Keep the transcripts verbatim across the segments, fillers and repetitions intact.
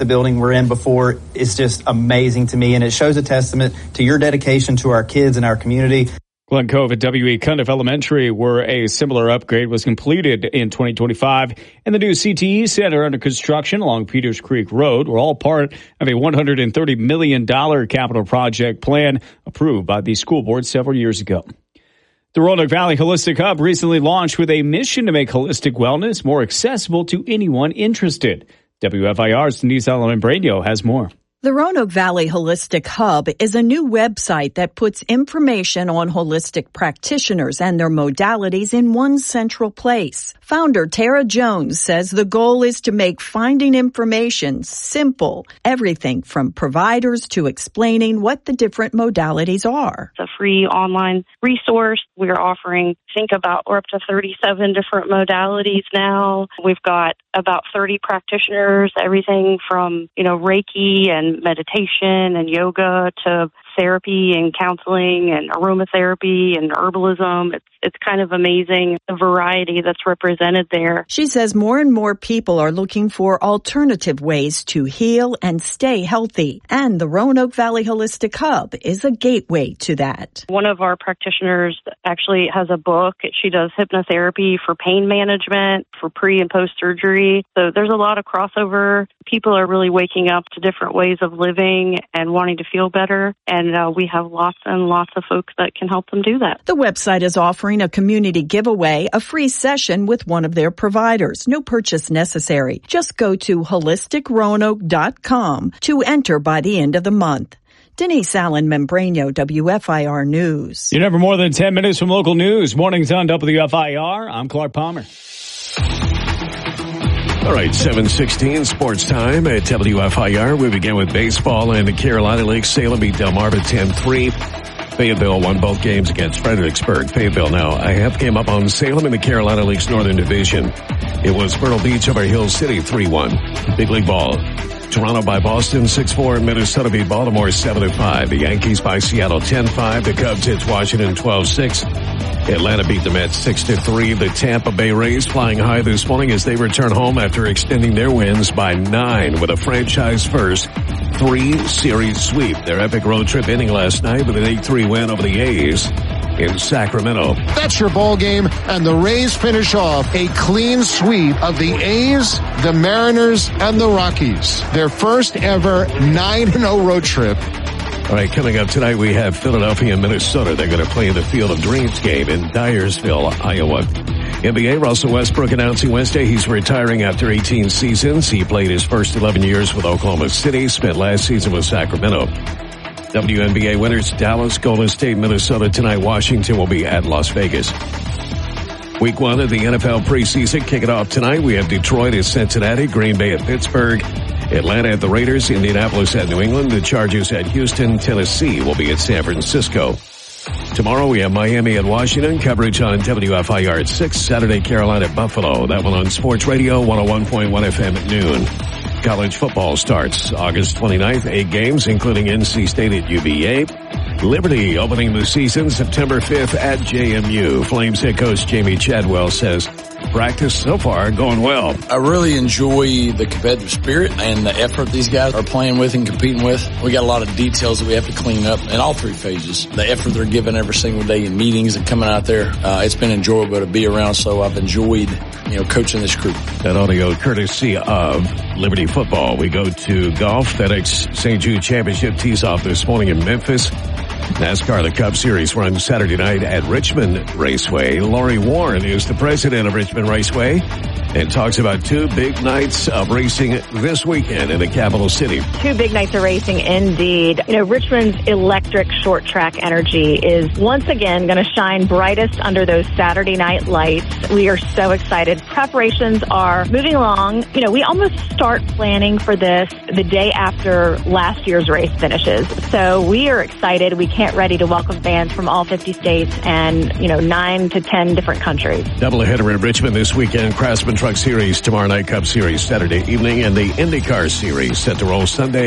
the building we're in before is just amazing to me, and it shows a testament to your dedication to our kids and our community. Glen Cove and W E Cundiff Elementary, where a similar upgrade was completed in twenty twenty-five, and the new C T E Center under construction along Peters Creek Road were all part of a one hundred thirty million dollars capital project plan approved by the school board several years ago. The Roanoke Valley Holistic Hub recently launched with a mission to make holistic wellness more accessible to anyone interested. W F I R's Denise Allen-Braño has more. The Roanoke Valley Holistic Hub is a new website that puts information on holistic practitioners and their modalities in one central place. Founder Tara Jones says the goal is to make finding information simple, everything from providers to explaining what the different modalities are. It's a free online resource. We're offering, think about, we're up to thirty-seven different modalities now. We've got about thirty practitioners, everything from, you know, Reiki and meditation and yoga to therapy and counseling and aromatherapy and herbalism. It's it's kind of amazing, the variety that's represented there. She says more and more people are looking for alternative ways to heal and stay healthy. And the Roanoke Valley Holistic Hub is a gateway to that. One of our practitioners actually has a book. She does hypnotherapy for pain management, for pre and post surgery. So there's a lot of crossover. People are really waking up to different ways of living and wanting to feel better. And uh, we have lots and lots of folks that can help them do that. The website is offering a community giveaway, a free session with one of their providers. No purchase necessary. Just go to holistic roanoke dot com to enter by the end of the month. Denise Allen-Membrano, W F I R News. You're never more than ten minutes from local news. Mornings on W F I R. I'm Clark Palmer. All right, seven sixteen sports time at W F I R. We begin with baseball and the Carolina League. Salem beat Delmarva ten three. Fayetteville won both games against Fredericksburg. Fayetteville now a half game up on Salem in the Carolina League's Northern Division. It was Myrtle Beach over Hill City three one. Big League ball. Toronto by Boston six four. Minnesota beat Baltimore seven to five. The Yankees by Seattle ten five. The Cubs hit Washington twelve six. Atlanta beat the Mets six to three. The Tampa Bay Rays flying high this morning as they return home after extending their wins by nine with a franchise first three series sweep. Their epic road trip ending last night with an eight three win over the A's in Sacramento. That's your ball game, and the Rays finish off a clean sweep of the A's, the Mariners, and the Rockies. Their first ever nine and oh road trip. All right, coming up tonight, we have Philadelphia and Minnesota. They're going to play in the Field of Dreams game in Dyersville, Iowa. N B A, Russell Westbrook announcing Wednesday he's retiring after eighteen seasons. He played his first eleven years with Oklahoma City, spent last season with Sacramento. W N B A winners Dallas, Golden State, Minnesota tonight. Washington will be at Las Vegas. Week one of the N F L preseason kicking off tonight. We have Detroit at Cincinnati, Green Bay at Pittsburgh, Atlanta at the Raiders, Indianapolis at New England, the Chargers at Houston, Tennessee will be at San Francisco. Tomorrow we have Miami at Washington, coverage on W F I R at six, Saturday Carolina at Buffalo. That one on Sports Radio one oh one point one F M at noon. College football starts August twenty-ninth, eight games, including N C State at U V A. Liberty opening the season September fifth at J M U. Flames head coach Jamie Chadwell says practice so far going well. I really enjoy the competitive spirit and the effort these guys are playing with and competing with. We got a lot of details that we have to clean up in all three phases. The effort they're giving every single day in meetings and coming out there, uh, it's been enjoyable to be around, so I've enjoyed, you know, coaching this group. That audio courtesy of Liberty Football. We go to golf. FedEx Saint Jude Championship tees off this morning in Memphis. NASCAR, the Cup Series runs Saturday night at Richmond Raceway. Lori Warren is the president of Richmond Raceway and talks about two big nights of racing this weekend in the capital city. Two big nights of racing indeed. You know, Richmond's electric short track energy is once again going to shine brightest under those Saturday night lights. We are so excited. Preparations are moving along. You know, we almost start planning for this the day after last year's race finishes. So we are excited. We can't ready to welcome fans from all fifty states and, you know, nine to ten different countries. Doubleheader in Richmond this weekend. Craftsman Truck Series tomorrow night, Cup Series Saturday evening, and the IndyCar Series set to roll Sunday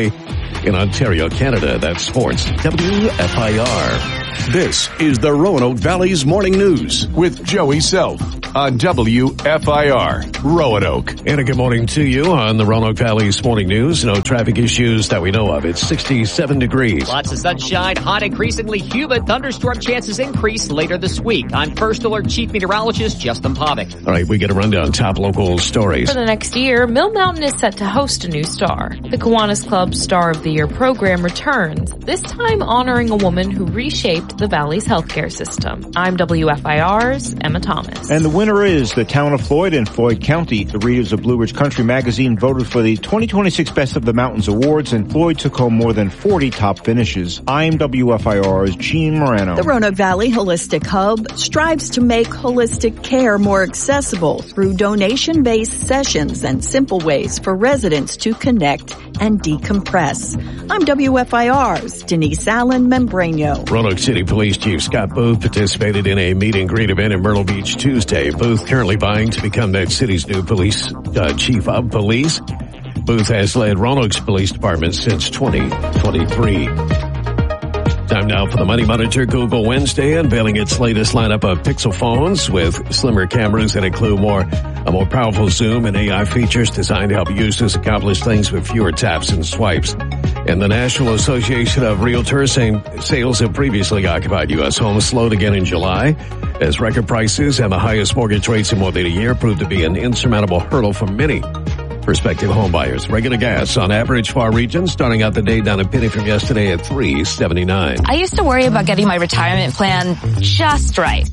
In Ontario, Canada, that's Sports W F I R. This is the Roanoke Valley's Morning News with Joey Self on W F I R, Roanoke. And a good morning to you on the Roanoke Valley's Morning News. No traffic issues that we know of. It's sixty-seven degrees. Lots of sunshine, hot, increasingly humid. Thunderstorm chances increase later this week. I'm First Alert Chief Meteorologist Justin Pavic. All right, we get a rundown top local stories. For the next year, Mill Mountain is set to host a new star. The Kiwanis Club Star of the Year program returns, this time honoring a woman who reshaped the Valley's healthcare system. I'm W F I R's Emma Thomas. And the winner is the town of Floyd in Floyd County. The readers of Blue Ridge Country Magazine voted for the twenty twenty-six Best of the Mountains Awards, and Floyd took home more than forty top finishes. I'm W F I R's Gene Morano. The Roanoke Valley Holistic Hub strives to make holistic care more accessible through donation-based sessions and simple ways for residents to connect and decompress. I'm W F I R's Denise Allen Membrano. Roanoke City Police Chief Scott Booth participated in a meet and greet event in Myrtle Beach Tuesday. Booth currently vying to become that city's new police uh, chief of police. Booth has led Roanoke's police department since twenty twenty-three. Time now for the Money Monitor. Google Wednesday unveiling its latest lineup of Pixel phones with slimmer cameras that include more a more powerful zoom and A I features designed to help users accomplish things with fewer taps and swipes. And the National Association of Realtors saying sales have previously occupied U S homes slowed again in July as record prices and the highest mortgage rates in more than a year proved to be an insurmountable hurdle for many prospective homebuyers. Regular gas on average for our region starting out the day down a penny from yesterday at three seventy-nine. I used to worry about getting my retirement plan just right.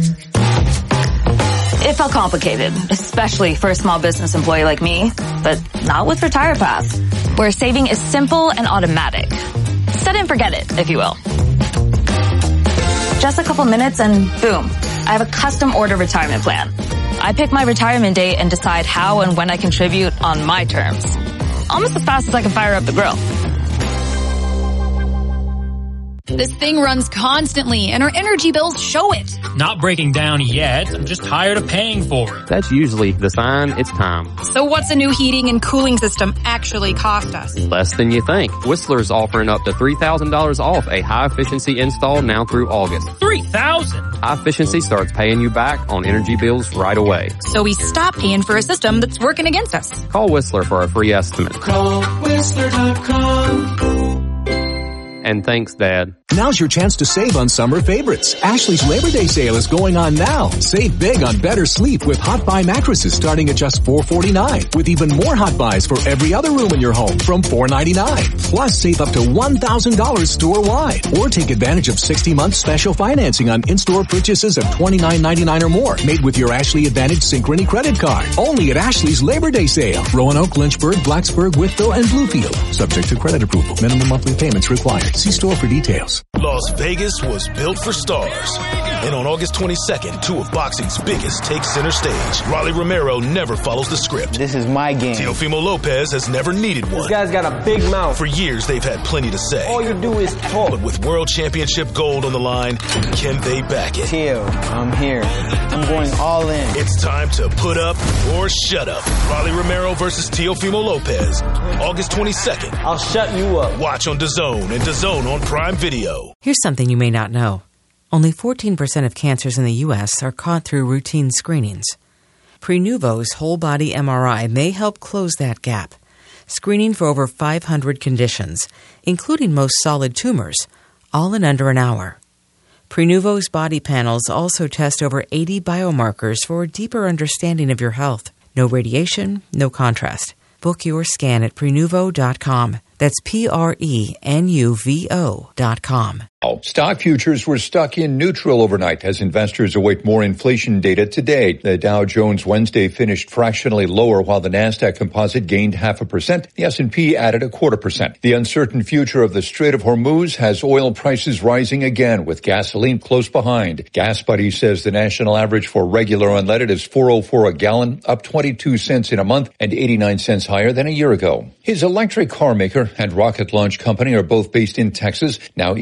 It felt complicated, especially for a small business employee like me, but not with RetirePath, where saving is simple and automatic. Set it and forget it, if you will. Just a couple minutes and boom, I have a custom order retirement plan. I pick my retirement date and decide how and when I contribute on my terms. Almost as fast as I can fire up the grill. This thing runs constantly, and our energy bills show it. Not breaking down yet. I'm just tired of paying for it. That's usually the sign it's time. So what's a new heating and cooling system actually cost us? Less than you think. Whistler's offering up to three thousand dollars off a high-efficiency install now through August. three thousand dollars? High-efficiency starts paying you back on energy bills right away. So we stop paying for a system that's working against us. Call Whistler for a free estimate. Call Whistler dot com. And thanks, Dad. Now's your chance to save on summer favorites. Ashley's Labor Day sale is going on now. Save big on better sleep with Hot Buy mattresses starting at just four forty-nine, with even more Hot Buys for every other room in your home from four ninety-nine. Plus, save up to one thousand dollars store-wide. Or take advantage of sixty month special financing on in-store purchases of twenty-nine ninety-nine or more, made with your Ashley Advantage Synchrony credit card. Only at Ashley's Labor Day sale. Roanoke, Lynchburg, Blacksburg, Wytheville, and Bluefield. Subject to credit approval. Minimum monthly payments required. See store for details. Las Vegas was built for stars. And on August twenty-second, two of boxing's biggest take center stage. Rolly Romero never follows the script. This is my game. Teofimo Lopez has never needed one. This guy's got a big mouth. For years, they've had plenty to say. All you do is talk. But with World Championship gold on the line, can they back it? Teo, I'm here. I'm going all in. It's time to put up or shut up. Rolly Romero versus Teofimo Lopez. August twenty-second. I'll shut you up. Watch on DAZN and DAZN on Prime Video. Here's something you may not know. Only fourteen percent of cancers in the U S are caught through routine screenings. Prenuvo's whole-body M R I may help close that gap, screening for over five hundred conditions, including most solid tumors, all in under an hour. Prenuvo's body panels also test over eighty biomarkers for a deeper understanding of your health. No radiation, no contrast. Book your scan at Prenuvo dot com. That's P R E N U V O dot com. Stock futures were stuck in neutral overnight as investors await more inflation data today. The Dow Jones Wednesday finished fractionally lower while the Nasdaq Composite gained half a percent. The S and P added a quarter percent. The uncertain future of the Strait of Hormuz has oil prices rising again with gasoline close behind. Gas Buddy says the national average for regular unleaded is four oh four a gallon, up twenty-two cents in a month and eighty-nine cents higher than a year ago. His electric car maker and rocket launch company are both based in Texas. Now Elon Musk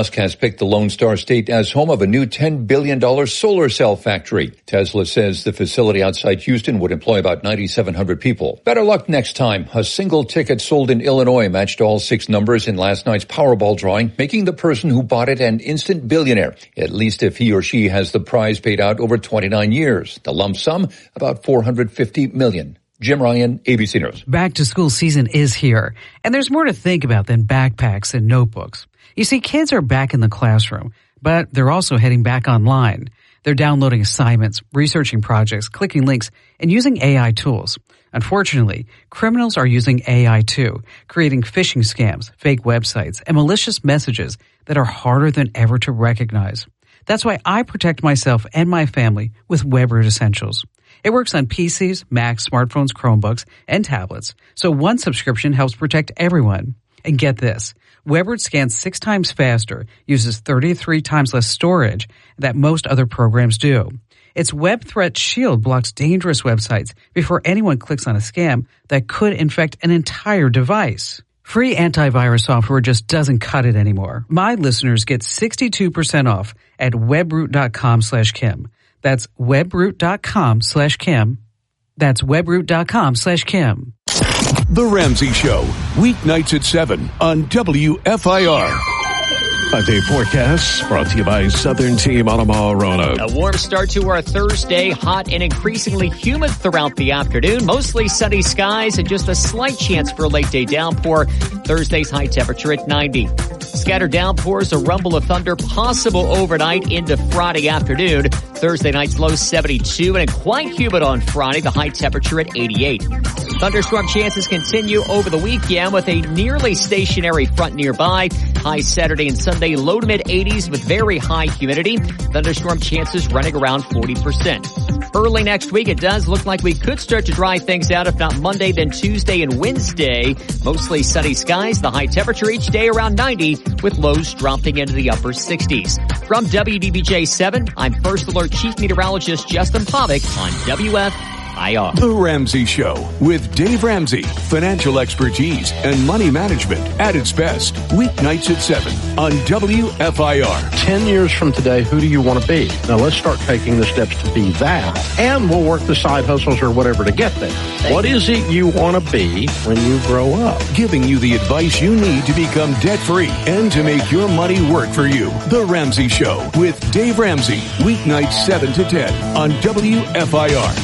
Musk has picked the Lone Star State as home of a new ten billion dollars solar cell factory. Tesla says the facility outside Houston would employ about ninety-seven hundred people. Better luck next time. A single ticket sold in Illinois matched all six numbers in last night's Powerball drawing, making the person who bought it an instant billionaire, at least if he or she has the prize paid out over twenty-nine years. The lump sum, about four hundred fifty million dollars. Jim Ryan, A B C News. Back to school season is here, and there's more to think about than backpacks and notebooks. You see, kids are back in the classroom, but they're also heading back online. They're downloading assignments, researching projects, clicking links, and using A I tools. Unfortunately, criminals are using A I too, creating phishing scams, fake websites, and malicious messages that are harder than ever to recognize. That's why I protect myself and my family with WebRoot Essentials. It works on P Cs, Macs, smartphones, Chromebooks, and tablets, so one subscription helps protect everyone. And get this, WebRoot scans six times faster, uses thirty-three times less storage than most other programs do. Its Web Threat Shield blocks dangerous websites before anyone clicks on a scam that could infect an entire device. Free antivirus software just doesn't cut it anymore. My listeners get sixty-two percent off at webroot.com slash Kim. That's webroot.com slash Kim. That's webroot.com slash Kim. The Ramsey Show, weeknights at seven on W F I R. Five-day forecast brought to you by Southern Team Omaha Roanoke. A warm start to our Thursday, hot and increasingly humid throughout the afternoon. Mostly sunny skies and just a slight chance for a late day downpour. Thursday's high temperature at ninety. Scattered downpours, a rumble of thunder possible overnight into Friday afternoon. Thursday night's low seventy-two and quite humid on Friday, the high temperature at eighty-eight. Thunderstorm chances continue over the weekend with a nearly stationary front nearby. High Saturday and Sunday, low to mid eighties with very high humidity. Thunderstorm chances running around forty percent. Early next week, it does look like we could start to dry things out, if not Monday, then Tuesday and Wednesday. Mostly sunny skies, the high temperature each day around ninety, with lows dropping into the upper sixties. From W D B J seven, I'm First Alert Chief Meteorologist Justin Povick on W F I R. The Ramsey Show with Dave Ramsey. Financial expertise and money management at its best. Weeknights at seven on W F I R. Ten years from today, who do you want to be? Now let's start taking the steps to be that, and we'll work the side hustles or whatever to get there. What is it you want to be when you grow up? Giving you the advice you need to become debt-free and to make your money work for you. The Ramsey Show with Dave Ramsey. Weeknights seven to ten on W F I R.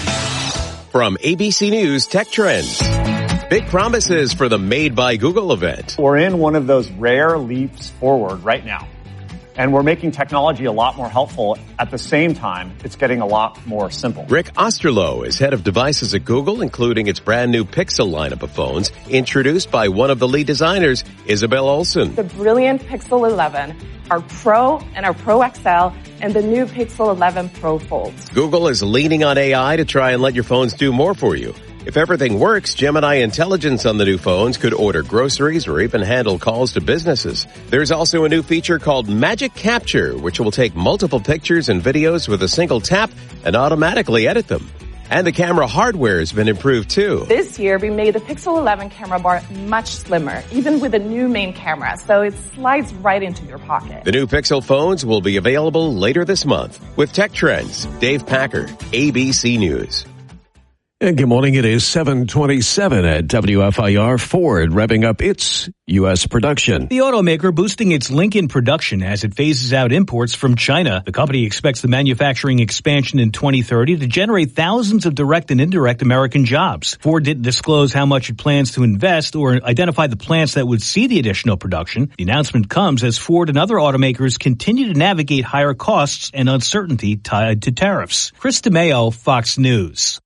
From A B C News Tech Trends. Big promises for the Made by Google event. We're in one of those rare leaps forward right now. And we're making technology a lot more helpful. At the same time, it's getting a lot more simple. Rick Osterloh is head of devices at Google, including its brand new Pixel lineup of phones, introduced by one of the lead designers, Isabel Olsen. The brilliant Pixel eleven, our Pro and our Pro X L, and the new Pixel eleven Pro Fold. Google is leaning on A I to try and let your phones do more for you. If everything works, Gemini Intelligence on the new phones could order groceries or even handle calls to businesses. There's also a new feature called Magic Capture, which will take multiple pictures and videos with a single tap and automatically edit them. And the camera hardware has been improved too. This year, we made the Pixel eleven camera bar much slimmer, even with a new main camera, so it slides right into your pocket. The new Pixel phones will be available later this month. With Tech Trends, Dave Packer, A B C News. And good morning. It is seven twenty-seven at W F I R. Ford revving up its U S production. The automaker boosting its Lincoln production as it phases out imports from China. The company expects the manufacturing expansion in twenty thirty to generate thousands of direct and indirect American jobs. Ford didn't disclose how much it plans to invest or identify the plants that would see the additional production. The announcement comes as Ford and other automakers continue to navigate higher costs and uncertainty tied to tariffs. Chris DeMeo, Fox News.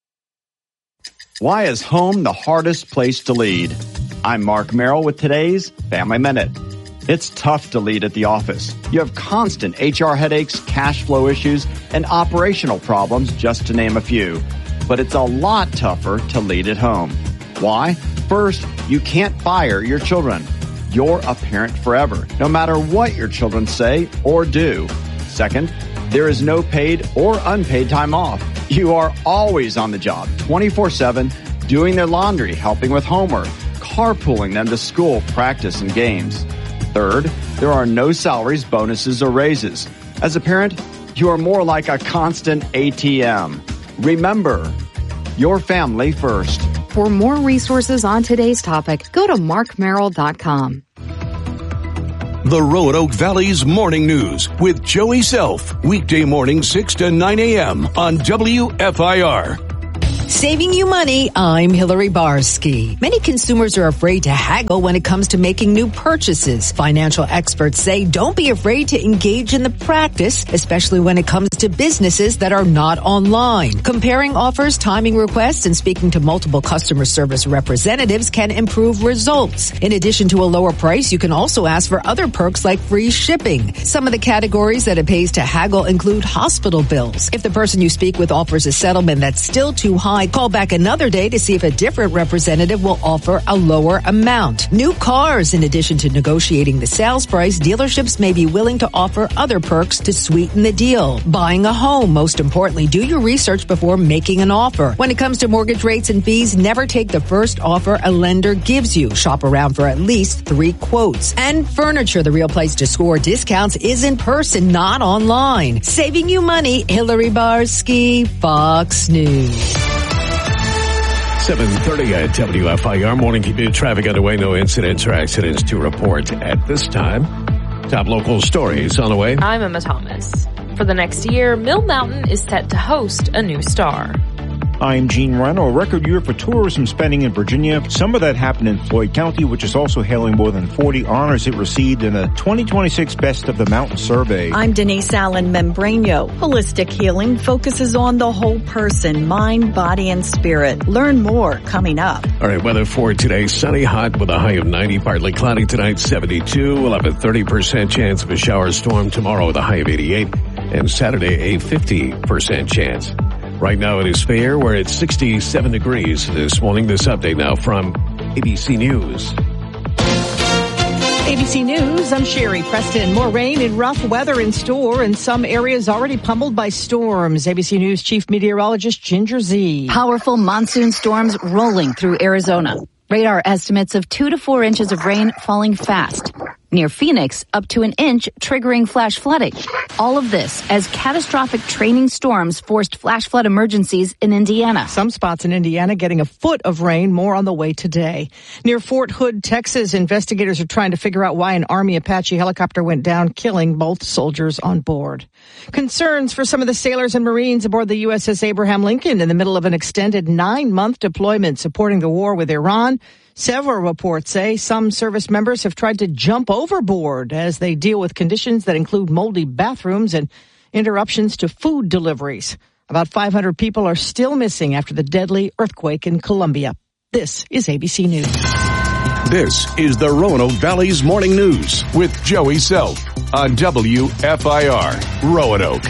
Why is home the hardest place to lead? I'm Mark Merrill with today's Family Minute. It's tough to lead at the office. You have constant H R headaches, cash flow issues, and operational problems, just to name a few. But it's a lot tougher to lead at home. Why? First, you can't fire your children. You're a parent forever, no matter what your children say or do. Second, there is no paid or unpaid time off. You are always on the job, twenty-four seven, doing their laundry, helping with homework, carpooling them to school, practice, and games. Third, there are no salaries, bonuses, or raises. As a parent, you are more like a constant A T M. Remember, your family first. For more resources on today's topic, go to mark merrill dot com. The Roanoke Valley's Morning News with Joey Self. Weekday morning six to nine a.m. on W F I R. Saving you money, I'm Hillary Barsky. Many consumers are afraid to haggle when it comes to making new purchases. Financial experts say don't be afraid to engage in the practice, especially when it comes to businesses that are not online. Comparing offers, timing requests, and speaking to multiple customer service representatives can improve results. In addition to a lower price, you can also ask for other perks like free shipping. Some of the categories that it pays to haggle include hospital bills. If the person you speak with offers a settlement that's still too high, call back another day to see if a different representative will offer a lower amount. New cars. In addition to negotiating the sales price, dealerships may be willing to offer other perks to sweeten the deal. Buying a home. Most importantly, do your research before making an offer. When it comes to mortgage rates and fees, never take the first offer a lender gives you. Shop around for at least three quotes. And furniture. The real place to score discounts is in person, not online. Saving you money. Hillary Barsky, Fox News. seven thirty at W F I R. Morning commute traffic underway. No incidents or accidents to report at this time. Top local stories on the way. I'm Emma Thomas. For the next year, Mill Mountain is set to host a new star. I'm Gene Reno. A record year for tourism spending in Virginia. Some of that happened in Floyd County, which is also hailing more than forty honors it received in the twenty twenty-six Best of the Mountain survey. I'm Denise Allen Membrano. Holistic healing focuses on the whole person, mind, body, and spirit. Learn more coming up. All right, weather for today. Sunny, hot with a high of ninety. Partly cloudy tonight, seventy-two. We'll have a thirty percent chance of a shower storm tomorrow with a high of eighty-eight. And Saturday, a fifty percent chance. Right now it is fair. We're at sixty-seven degrees this morning. This update now from A B C News. A B C News, I'm Sherry Preston. More rain and rough weather in store, and some areas already pummeled by storms. A B C News Chief Meteorologist Ginger Z. Powerful monsoon storms rolling through Arizona. Radar estimates of two to four inches of rain falling fast. Near Phoenix, up to an inch, triggering flash flooding. All of this as catastrophic training storms forced flash flood emergencies in Indiana. Some spots in Indiana getting a foot of rain, more on the way today. Near Fort Hood, Texas, investigators are trying to figure out why an Army Apache helicopter went down, killing both soldiers on board. Concerns for some of the sailors and Marines aboard the U S S Abraham Lincoln in the middle of an extended nine-month deployment supporting the war with Iran. Several reports say some service members have tried to jump overboard as they deal with conditions that include moldy bathrooms and interruptions to food deliveries. About five hundred people are still missing after the deadly earthquake in Colombia. This is A B C News. This is the Roanoke Valley's Morning News with Joey Self on W F I R Roanoke.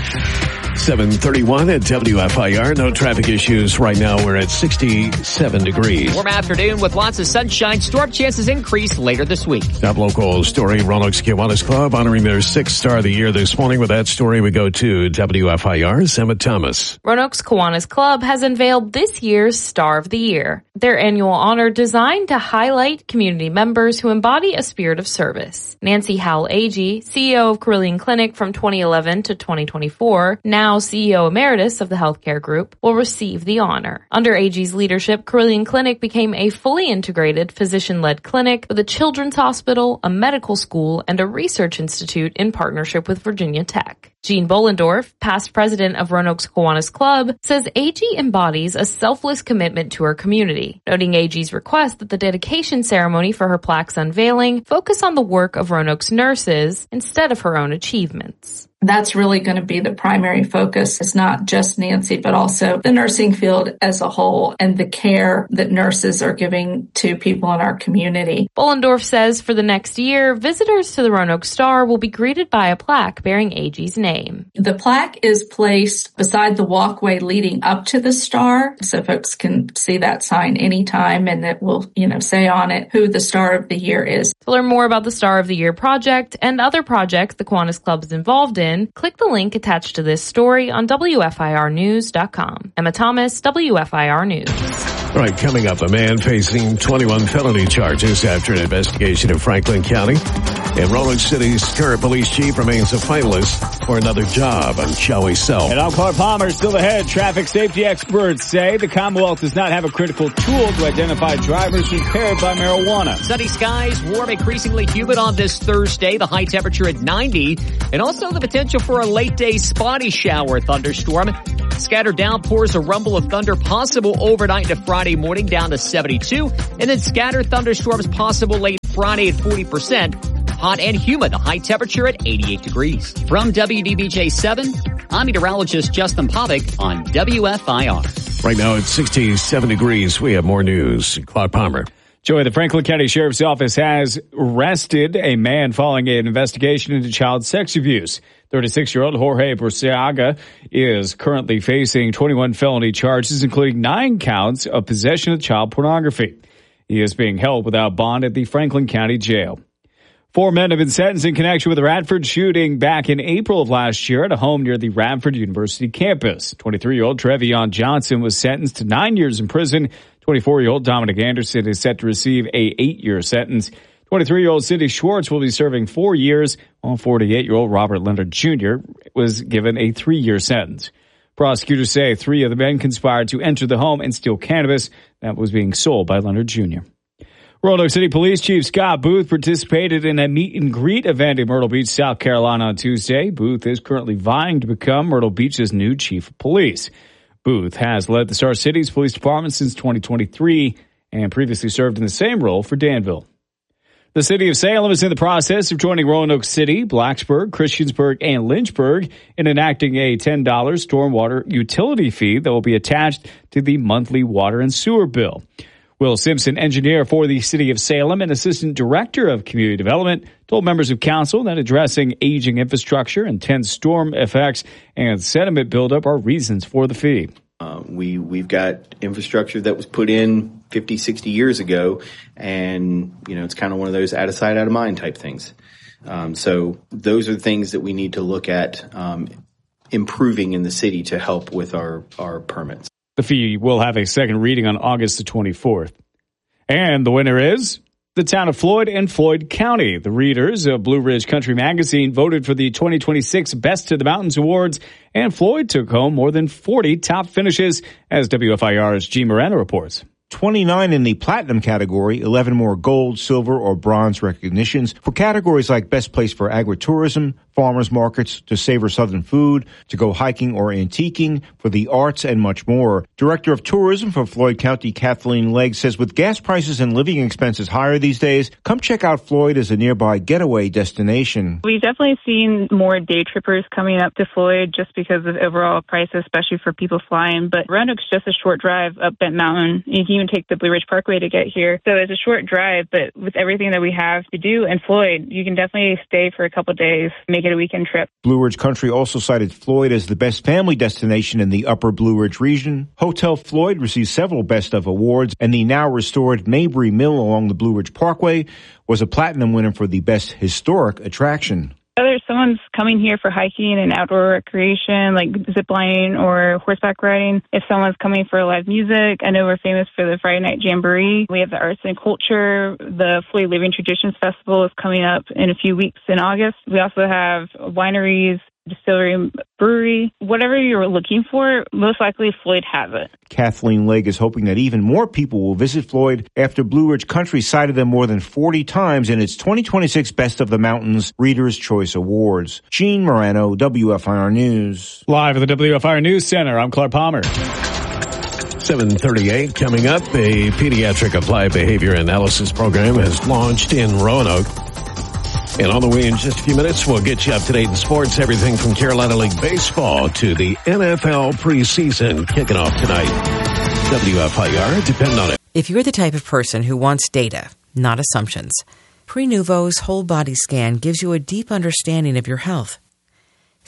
seven thirty-one at W F I R. No traffic issues right now. We're at sixty-seven degrees. Warm afternoon with lots of sunshine. Storm chances increase later this week. Top local story, Roanoke's Kiwanis Club honoring their sixth star of the year this morning. With that story, we go to W F I R's Emma Thomas. Roanoke's Kiwanis Club has unveiled this year's Star of the Year, their annual honor designed to highlight community members who embody a spirit of service. Nancy Howell Agee, C E O of Carilion Clinic from twenty eleven to twenty twenty-four, now C E O Emeritus of the healthcare group, will receive the honor. Under Agee's leadership, Carilion Clinic became a fully integrated physician-led clinic with a children's hospital, a medical school, and a research institute in partnership with Virginia Tech. Jean Bollendorf, past president of Roanoke's Kiwanis Club, says Agee embodies a selfless commitment to her community, noting Agee's request that the dedication ceremony for her plaque's unveiling focus on the work of Roanoke's nurses instead of her own achievements. That's really going to be the primary focus. It's not just Nancy, but also the nursing field as a whole and the care that nurses are giving to people in our community. Bollendorf says for the next year, visitors to the Roanoke Star will be greeted by a plaque bearing Agee's name. The plaque is placed beside the walkway leading up to the star, so folks can see that sign anytime, and it will, you know, say on it who the Star of the Year is. To learn more about the Star of the Year project and other projects the Kiwanis Club is involved in, click the link attached to this story on W F I R news dot com. Emma Thomas, W F I R News. All right, coming up, a man facing twenty-one felony charges after an investigation in Franklin County. And Roanoke City's current police chief remains a finalist for another job on Shall We Sell. And I'm Clark Palmer, still ahead. Traffic safety experts say the Commonwealth does not have a critical tool to identify drivers impaired by marijuana. Sunny skies, warm, increasingly humid on this Thursday. The high temperature at ninety. And also the potential for a late day spotty shower thunderstorm. Scattered downpours, a rumble of thunder possible overnight into Friday morning down to seventy-two. And then scattered thunderstorms possible late Friday at forty percent. Hot and humid, a high temperature at eighty-eight degrees. From W D B J seven, I'm meteorologist Justin Povick on W F I R. Right now it's sixty-seven degrees. We have more news. Clark Palmer. Joy, the Franklin County Sheriff's Office has arrested a man following an investigation into child sex abuse. thirty-six-year-old Jorge Burciaga is currently facing twenty-one felony charges, including nine counts of possession of child pornography. He is being held without bond at the Franklin County Jail. Four men have been sentenced in connection with the Radford shooting back in April of last year at a home near the Radford University campus. twenty-three-year-old Trevion Johnson was sentenced to nine years in prison. twenty-four-year-old Dominic Anderson is set to receive a eight-year sentence. twenty-three-year-old Cindy Schwartz will be serving four years, while forty-eight-year-old Robert Leonard Junior was given a three-year sentence. Prosecutors say three of the men conspired to enter the home and steal cannabis that was being sold by Leonard Junior Roanoke City Police Chief Scott Booth participated in a meet and greet event in Myrtle Beach, South Carolina on Tuesday. Booth is currently vying to become Myrtle Beach's new chief of police. Booth has led the Star Cities Police Department since twenty twenty-three and previously served in the same role for Danville. The city of Salem is in the process of joining Roanoke City, Blacksburg, Christiansburg, and Lynchburg in enacting a ten dollars stormwater utility fee that will be attached to the monthly water and sewer bill. Will Simpson, engineer for the city of Salem and assistant director of community development, told members of council that addressing aging infrastructure, intense storm effects, and sediment buildup are reasons for the fee. Uh, we, we've got infrastructure that was put in fifty, sixty years ago, and, you know, it's kind of one of those out of sight, out of mind type things. Um, so those are the things that we need to look at um, improving in the city to help with our, our permits. The fee will have a second reading on August the twenty-fourth. And the winner is the town of Floyd and Floyd County. The readers of Blue Ridge Country Magazine voted for the twenty twenty-six Best to the Mountains Awards, and Floyd took home more than forty top finishes, as W F I R's G. Moreno reports. twenty-nine in the platinum category, eleven more gold, silver, or bronze recognitions for categories like best place for agritourism, farmers markets, to savor southern food, to go hiking or antiquing, for the arts, and much more. Director of Tourism for Floyd County, Kathleen Legg, says with gas prices and living expenses higher these days, come check out Floyd as a nearby getaway destination. We've definitely seen more day trippers coming up to Floyd just because of overall prices, especially for people flying. But Roanoke's just a short drive up Bent Mountain. You can even take the Blue Ridge Parkway to get here. So it's a short drive, but with everything that we have to do in Floyd, you can definitely stay for a couple of days, make it a weekend trip. Blue Ridge Country also cited Floyd as the best family destination in the upper Blue Ridge region. Hotel Floyd received several Best of awards, and the now restored Mabry Mill along the Blue Ridge Parkway was a platinum winner for the best historic attraction. Whether someone's coming here for hiking and outdoor recreation, like ziplining or horseback riding, if someone's coming for live music, I know we're famous for the Friday Night Jamboree. We have the arts and culture. The Floyd Living Traditions Festival is coming up in a few weeks in August. We also have wineries, distillery, brewery. Whatever you're looking for, most likely Floyd has it. Kathleen Legg is hoping that even more people will visit Floyd after Blue Ridge Country cited them more than forty times in its twenty twenty-six Best of the Mountains Reader's Choice Awards. Gene Moreno, W F I R News. Live at the W F I R News Center, I'm Clark Palmer. seven thirty-eight coming up. A pediatric applied behavior analysis program has launched in Roanoke. And on the way in just a few minutes, we'll get you up to date in sports, everything from Carolina League Baseball to the N F L preseason kicking off tonight. W F I R, depend on it. If you're the type of person who wants data, not assumptions, Prenuvo's whole body scan gives you a deep understanding of your health.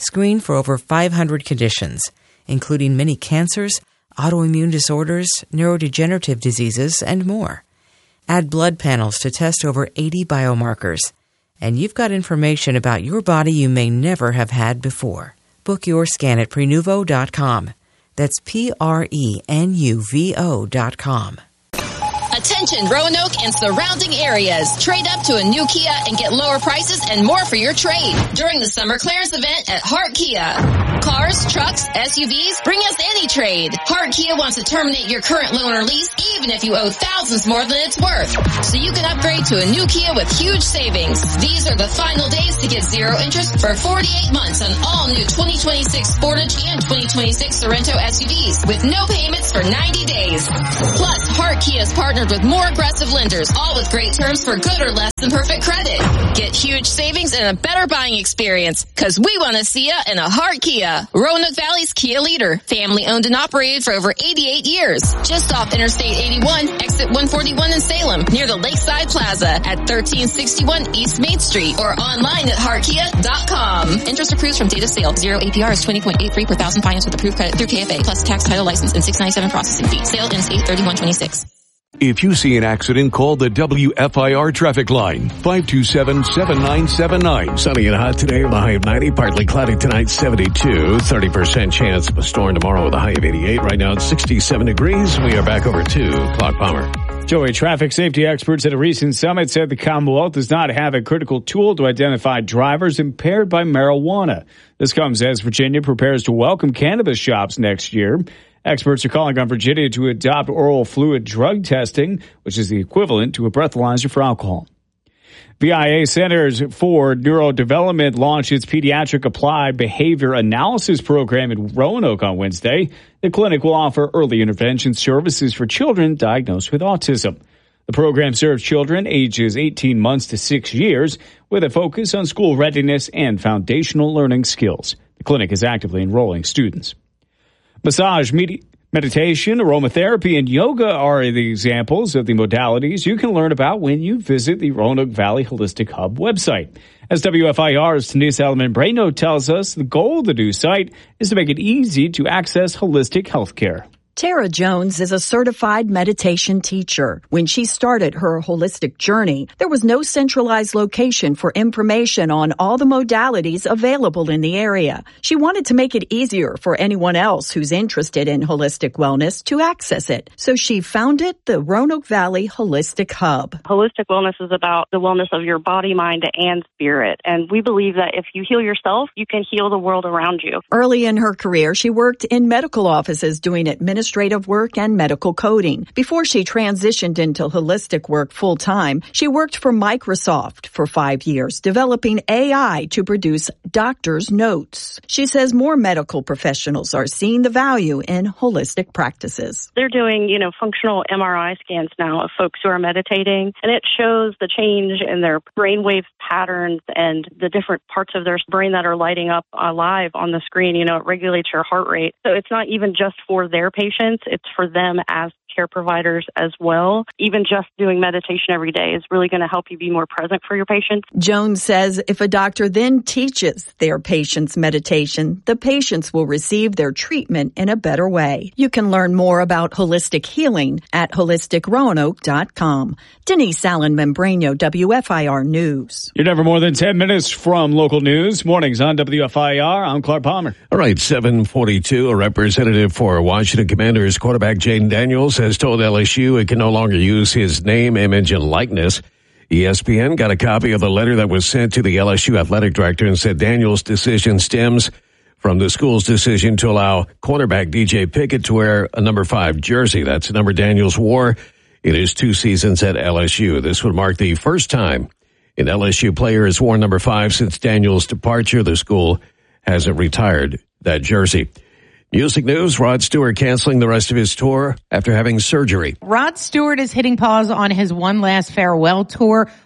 Screen for over five hundred conditions, including many cancers, autoimmune disorders, neurodegenerative diseases, and more. Add blood panels to test over eighty biomarkers. And you've got information about your body you may never have had before. Book your scan at prenuvo dot com. That's P R E N U V O dot com. Attention Roanoke and surrounding areas. Trade up to a new Kia and get lower prices and more for your trade during the summer clearance event at Hart Kia. Cars, trucks, S U Vs, bring us any trade. Hart Kia wants to terminate your current loan or lease even if you owe thousands more than it's worth. So you can upgrade to a new Kia with huge savings. These are the final days to get zero interest for forty-eight months on all new twenty twenty-six Sportage and twenty twenty-six Sorento S U Vs with no payments for ninety days. Plus, Hart Kia's partnered with more aggressive lenders, all with great terms for good or less than perfect credit. Get huge savings and a better buying experience, cause we want to see ya in a Hart Kia. Roanoke Valley's Kia leader, family owned and operated for over eighty-eight years. Just off Interstate eighty-one, exit one forty-one in Salem, near the Lakeside Plaza at thirteen sixty-one East Main Street, or online at hart kia dot com. Interest accrues from date of sale. Zero A P R is twenty point eight three per thousand finance with approved credit through K F A, plus tax, title, license, and six ninety-seven processing fee. Sale ends eight thirty-one twenty-six. If you see an accident, call the W F I R traffic line, five two seven, seven nine seven nine. Sunny and hot today with a high of ninety, partly cloudy tonight, seventy-two, thirty percent chance of a storm tomorrow with a high of eighty-eight. Right now it's sixty-seven degrees. We are back over to Clark Palmer. Joey, traffic safety experts at a recent summit said the Commonwealth does not have a critical tool to identify drivers impaired by marijuana. This comes as Virginia prepares to welcome cannabis shops next year. Experts are calling on Virginia to adopt oral fluid drug testing, which is the equivalent to a breathalyzer for alcohol. V I A Centers for Neurodevelopment launched its Pediatric Applied Behavior Analysis Program in Roanoke on Wednesday. The clinic will offer early intervention services for children diagnosed with autism. The program serves children ages eighteen months to six years with a focus on school readiness and foundational learning skills. The clinic is actively enrolling students. Massage, med- meditation, aromatherapy, and yoga are the examples of the modalities you can learn about when you visit the Roanoke Valley Holistic Hub website. As W F I R's Denise Allen-Brano tells us, the goal of the new site is to make it easy to access holistic health care. Tara Jones is a certified meditation teacher. When she started her holistic journey, there was no centralized location for information on all the modalities available in the area. She wanted to make it easier for anyone else who's interested in holistic wellness to access it. So she founded the Roanoke Valley Holistic Hub. Holistic wellness is about the wellness of your body, mind, and spirit. And we believe that if you heal yourself, you can heal the world around you. Early in her career, she worked in medical offices doing administrative administrative work and medical coding. Before she transitioned into holistic work full-time, she worked for Microsoft for five years, developing A I to produce doctor's notes. She says more medical professionals are seeing the value in holistic practices. They're doing, you know, functional M R I scans now of folks who are meditating, and it shows the change in their brainwave patterns and the different parts of their brain that are lighting up uh, live on the screen. You know, it regulates your heart rate. So it's not even just for their patients, it's for them as care providers as well. Even just doing meditation every day is really going to help you be more present for your patients. Jones says if a doctor then teaches their patients meditation, the patients will receive their treatment in a better way. You can learn more about holistic healing at holistic roanoke dot com. Denise Allen-Membrano, W F I R News. You're never more than ten minutes from local news. Mornings on W F I R. I'm Clark Palmer. All right, seven forty-two. A representative for Washington Commanders quarterback Jayden Daniels has told L S U it can no longer use his name, image, and likeness. E S P N got a copy of the letter that was sent to the L S U athletic director and said Daniels' decision stems from the school's decision to allow cornerback D J Pickett to wear a number five jersey. That's the number Daniels wore in his two seasons at L S U. This would mark the first time an L S U player has worn number five since Daniels' departure. The school hasn't retired that jersey. Music news, Rod Stewart canceling the rest of his tour after having surgery. Rod Stewart is hitting pause on his one last farewell tour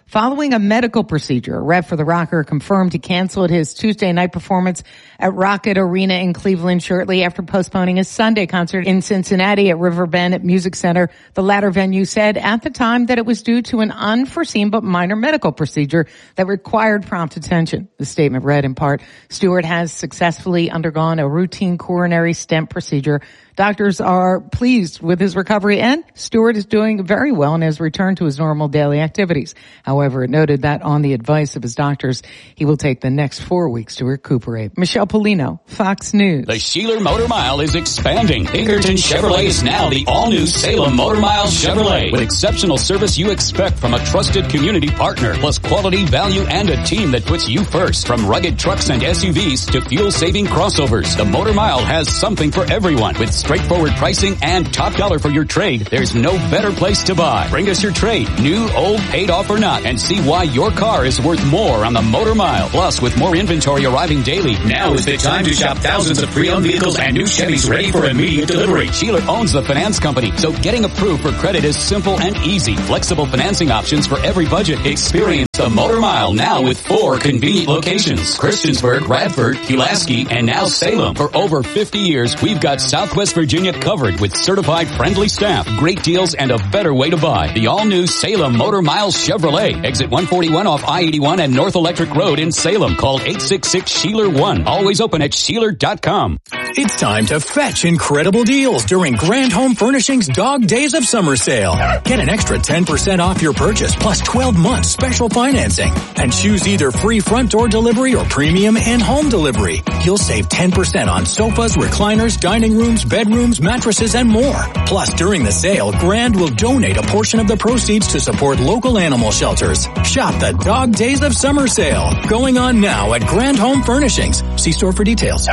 following a medical procedure. A rep for the rocker confirmed he canceled his Tuesday night performance at Rocket Arena in Cleveland shortly after postponing his Sunday concert in Cincinnati at Riverbend Music Center. The latter venue said at the time that it was due to an unforeseen but minor medical procedure that required prompt attention. The statement read in part, Stewart has successfully undergone a routine coronary stent procedure. Doctors are pleased with his recovery, and Stewart is doing very well and has returned to his normal daily activities. However, it noted that on the advice of his doctors, he will take the next four weeks to recuperate. Michelle Polino, Fox News. The Sheeler Motor Mile is expanding. Pinkerton Chevrolet is now the all-new Salem Motor Mile Chevrolet. With exceptional service you expect from a trusted community partner, plus quality, value, and a team that puts you first. From rugged trucks and S U Vs to fuel-saving crossovers, the Motor Mile has something for everyone. With straightforward pricing and top dollar for your trade, there's no better place to buy. Bring us your trade, new, old, paid off or not, and see why your car is worth more on the Motor Mile. Plus, with more inventory arriving daily, now is the time to shop thousands of pre-owned vehicles and new Chevys ready for immediate delivery. Sheeler owns the finance company, so getting approved for credit is simple and easy. Flexible financing options for every budget. Experience the Motor Mile now with four convenient locations: Christiansburg, Radford, Pulaski, and now Salem. For over fifty years, we've got Southwest Virginia covered with certified friendly staff, great deals, and a better way to buy. The all-new Salem Motor Mile Chevrolet. Exit one forty-one off I eighty-one and North Electric Road in Salem. Call eight six six, S H E E L E R one. Always open at Sheeler dot com. It's time to fetch incredible deals during Grand Home Furnishings Dog Days of Summer Sale. Get an extra ten percent off your purchase plus twelve months special financing. And choose either free front door delivery or premium in-home delivery. You'll save ten percent on sofas, recliners, dining rooms, bedrooms, mattresses, and more. Plus, during the sale, Grand will donate a portion of the proceeds to support local animal shelters. Shop the Dog Days of Summer Sale. Going on now at Grand Home Furnishings. See store for details.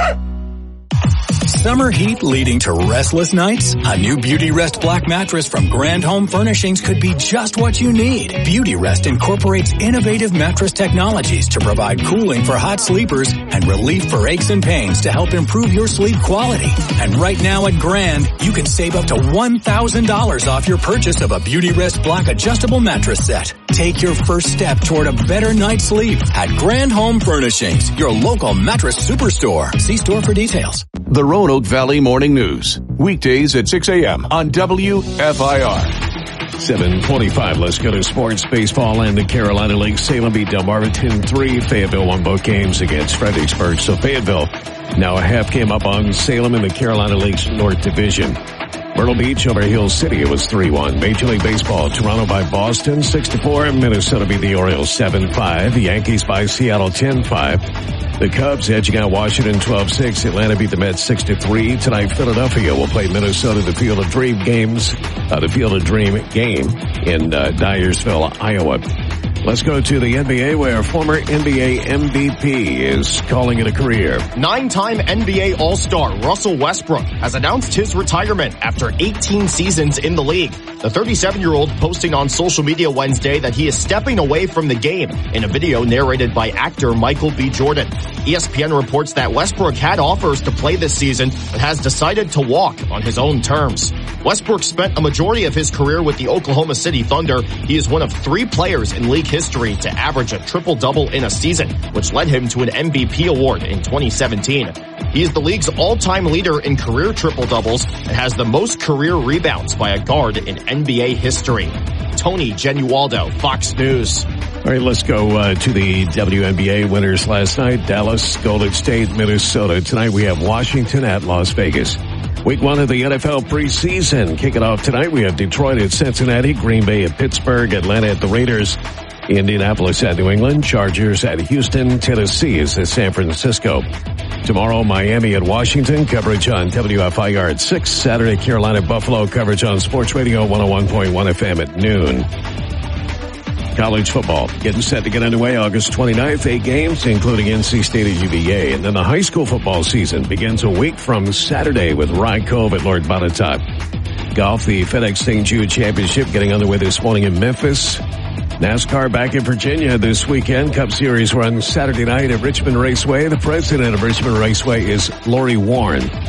Summer heat leading to restless nights? A new Beauty Rest Black mattress from Grand Home Furnishings could be just what you need. Beauty Rest incorporates innovative mattress technologies to provide cooling for hot sleepers and relief for aches and pains to help improve your sleep quality. And right now at Grand, you can save up to one thousand dollars off your purchase of a Beauty Rest Black adjustable mattress set. Take your first step toward a better night's sleep at Grand Home Furnishings, your local mattress superstore. See store for details. The Roanoke Valley Morning News, weekdays at six a.m. on W F I R. seven twenty-five, let's go to sports. Baseball and the Carolina League. Salem beat Delmarva ten three. Fayetteville won both games against Fredericksburg. So Fayetteville now a half game up on Salem in the Carolina League's North Division. Myrtle Beach over Hill City, it was three one. Major League Baseball, Toronto by Boston six to four. Minnesota beat the Orioles seven five. The Yankees by Seattle ten five. The Cubs edging out Washington twelve six. Atlanta beat the Mets six to three. Tonight, Philadelphia will play Minnesota, the Field of Dream games, uh, the Field of Dream game in uh, Dyersville, Iowa. Let's go to the N B A, where former N B A M V P is calling it a career. Nine-time N B A All-Star Russell Westbrook has announced his retirement after eighteen seasons in the league. The thirty-seven-year-old posting on social media Wednesday that he is stepping away from the game in a video narrated by actor Michael B. Jordan. E S P N reports that Westbrook had offers to play this season, but has decided to walk on his own terms. Westbrook spent a majority of his career with the Oklahoma City Thunder. He is one of three players in league history to average a triple-double in a season, which led him to an M V P award in twenty seventeen. He is the league's all-time leader in career triple-doubles and has the most career rebounds by a guard in N B A history. Tony Genualdo, Fox News. All right, let's go uh, to the W N B A winners last night. Dallas, Golden State, Minnesota. Tonight we have Washington at Las Vegas. Week one of the N F L preseason. Kicking off tonight, we have Detroit at Cincinnati, Green Bay at Pittsburgh, Atlanta at the Raiders, Indianapolis at New England, Chargers at Houston, Tennessee is at San Francisco. Tomorrow, Miami at Washington, coverage on W F I R at six. Saturday, Carolina, Buffalo, coverage on Sports Radio one oh one point one F M at noon. College football getting set to get underway August twenty-ninth. Eight games, including N C State at U V A. And then the high school football season begins a week from Saturday with Rye Cove at Lord Botetourt. Golf, the FedEx Saint Jude Championship getting underway this morning in Memphis. NASCAR back in Virginia this weekend. Cup Series runs Saturday night at Richmond Raceway. The president of Richmond Raceway is Lori Warren.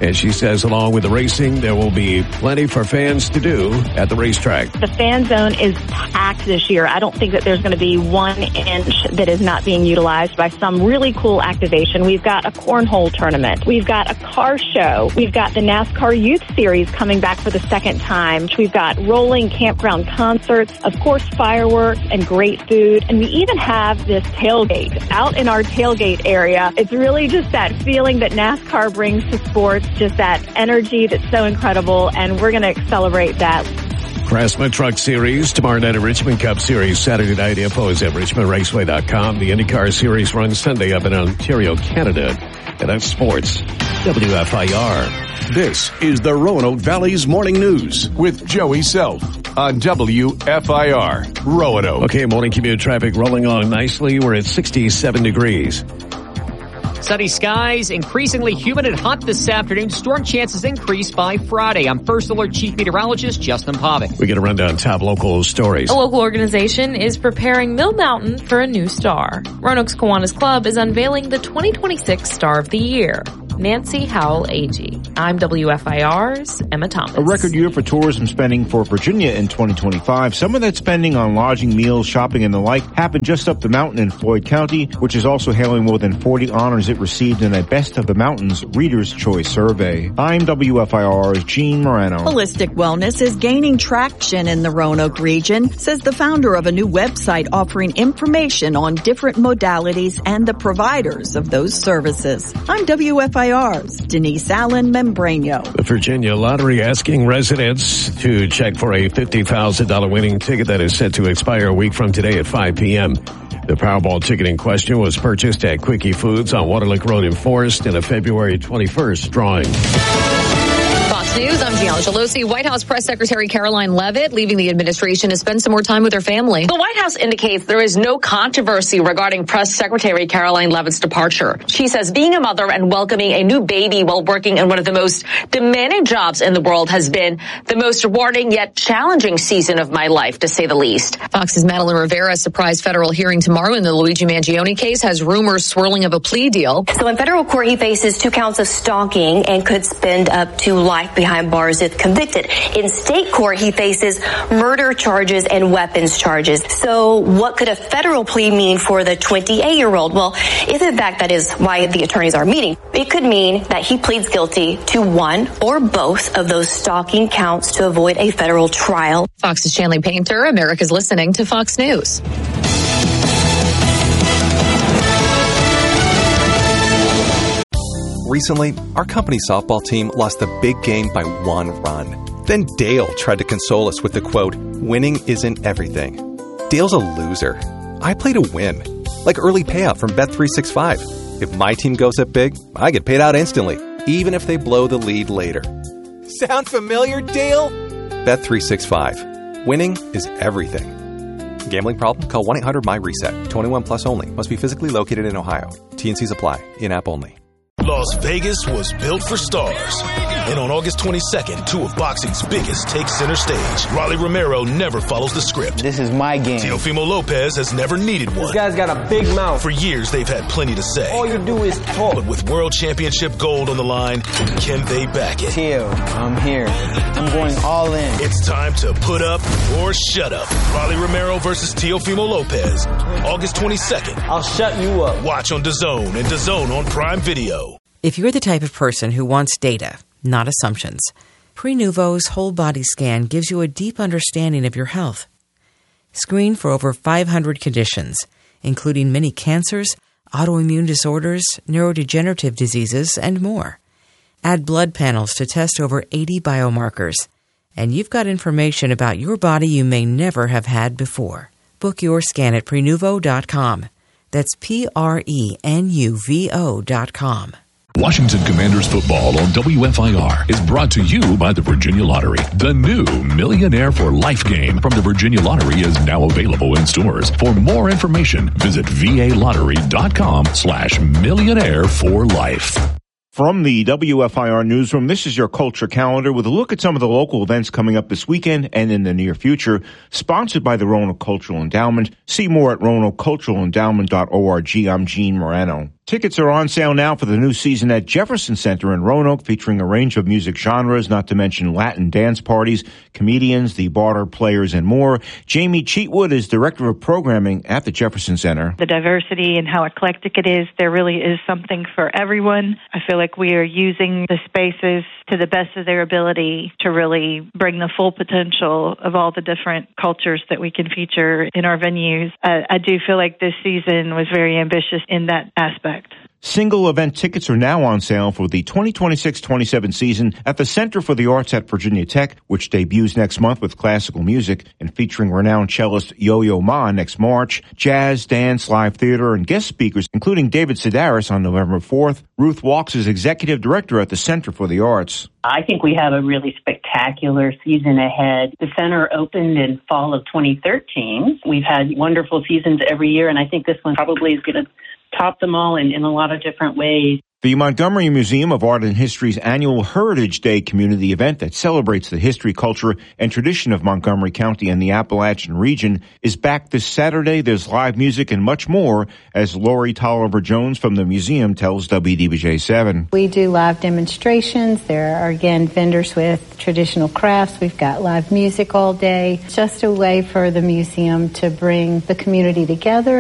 And she says along with the racing, there will be plenty for fans to do at the racetrack. The fan zone is packed this year. I don't think that there's going to be one inch that is not being utilized by some really cool activation. We've got a cornhole tournament. We've got a car show. We've got the NASCAR Youth Series coming back for the second time. We've got rolling campground concerts, of course, fireworks and great food. And we even have this tailgate out in our tailgate area. It's really just that feeling that NASCAR brings to sports, just that energy that's so incredible. And we're going to celebrate that. Craftsman Truck Series tomorrow night at Richmond Cup Series. Saturday night info is at richmond raceway dot com. The IndyCar Series runs Sunday up in Ontario, Canada. And that's sports. W F I R. This is the Roanoke Valley's Morning News with Joey Self on W F I R Roanoke. Okay, morning commute traffic rolling along nicely. We're at sixty-seven degrees. Sunny skies, increasingly humid and hot this afternoon. Storm chances increase by Friday. I'm First Alert Chief Meteorologist Justin Pavic. We get a rundown top local stories. A local organization is preparing Mill Mountain for a new star. Roanoke's Kiwanis Club is unveiling the twenty twenty-six Star of the Year. Nancy Howell Agee. I'm W F I R's Emma Thomas. A record year for tourism spending for Virginia in twenty twenty-five. Some of that spending on lodging, meals, shopping, and the like happened just up the mountain in Floyd County, which is also hailing more than forty honors it received in a Best of the Mountains Reader's Choice survey. I'm W F I R's Gene Morano. Holistic wellness is gaining traction in the Roanoke region, says the founder of a new website offering information on different modalities and the providers of those services. I'm W F I R's Denise Allen Membrano. The Virginia Lottery asking residents to check for a fifty thousand dollars winning ticket that is set to expire a week from today at five p.m. The Powerball ticket in question was purchased at Quickie Foods on Waterlick Road in Forest in a February twenty-first drawing. Fox News, I'm Gianna Gelosi. White House Press Secretary Caroline Leavitt leaving the administration to spend some more time with her family. The White House indicates there is no controversy regarding Press Secretary Caroline Leavitt's departure. She says being a mother and welcoming a new baby while working in one of the most demanding jobs in the world has been the most rewarding yet challenging season of my life, to say the least. Fox's Madeline Rivera's surprise federal hearing tomorrow in the Luigi Mangione case has rumors swirling of a plea deal. So in federal court, he faces two counts of stalking and could spend up to life behind bars if convicted. In state court, he faces murder charges and weapons charges. So what could a federal plea mean for the twenty-eight-year-old? Well, if in fact that is why the attorneys are meeting, it could mean that he pleads guilty to one or both of those stalking counts to avoid a federal trial. Fox's Shanley Painter, America's listening to Fox News. Recently, our company softball team lost the big game by one run. Then Dale tried to console us with the quote, "Winning isn't everything." Dale's a loser. I play to win. Like early payout from Bet three sixty-five. If my team goes up big, I get paid out instantly, even if they blow the lead later. Sound familiar, Dale? Bet three sixty-five. Winning is everything. Gambling problem? Call one eight hundred my reset. twenty-one plus only. Must be physically located in Ohio. T and C's apply. In-app only. Las Vegas was built for stars. And on August twenty-second, two of boxing's biggest take center stage. Rolly Romero never follows the script. This is my game. Teofimo Lopez has never needed one. This guy's got a big mouth. For years, they've had plenty to say. All you do is talk. But with world championship gold on the line, can they back it? Teo, I'm here. I'm going all in. It's time to put up or shut up. Rolly Romero versus Teofimo Lopez. August twenty-second. I'll shut you up. Watch on DAZN and DAZN on Prime Video. If you're the type of person who wants data, not assumptions, Prenuvo's whole body scan gives you a deep understanding of your health. Screen for over five hundred conditions, including many cancers, autoimmune disorders, neurodegenerative diseases, and more. Add blood panels to test over eighty biomarkers, and you've got information about your body you may never have had before. Book your scan at Prenuvo dot com. That's P R E N U V O dot com. Washington Commanders football on W F I R is brought to you by the Virginia Lottery. The new Millionaire for Life game from the Virginia Lottery is now available in stores. For more information, visit V A lottery dot com slash millionaire for life. From the W F I R newsroom, this is your culture calendar with a look at some of the local events coming up this weekend and in the near future. Sponsored by the Roanoke Cultural Endowment. See more at roanoke cultural endowment dot org. I'm Gene Morano. Tickets are on sale now for the new season at Jefferson Center in Roanoke, featuring a range of music genres, not to mention Latin dance parties, comedians, the Barter Players, and more. Jamie Cheatwood is Director of Programming at the Jefferson Center. The diversity and how eclectic it is, there really is something for everyone. I feel like we are using the spaces to the best of their ability to really bring the full potential of all the different cultures that we can feature in our venues. Uh, I do feel like this season was very ambitious in that aspect. Single event tickets are now on sale for the twenty twenty-six twenty-seven season at the Center for the Arts at Virginia Tech, which debuts next month with classical music and featuring renowned cellist Yo-Yo Ma next March, jazz, dance, live theater, and guest speakers, including David Sedaris on November fourth. Ruth Walks is Executive Director at the Center for the Arts. I think we have a really spectacular season ahead. The center opened in fall of twenty thirteen. We've had wonderful seasons every year, and I think this one probably is going to top them all in, in a lot of different ways. The Montgomery Museum of Art and History's annual Heritage Day community event that celebrates the history, culture, and tradition of Montgomery County and the Appalachian region is back this Saturday. There's live music and much more, as Lori Tolliver-Jones from the museum tells W D B J seven. We do live demonstrations. There are, again, vendors with traditional crafts. We've got live music all day. It's just a way for the museum to bring the community together.